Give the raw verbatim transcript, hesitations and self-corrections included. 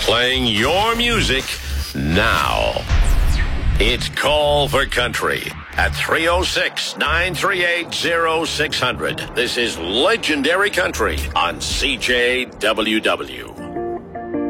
Playing your music now. It's Call for Country at three oh six, nine three eight, oh six hundred. This is Legendary Country on C J W W.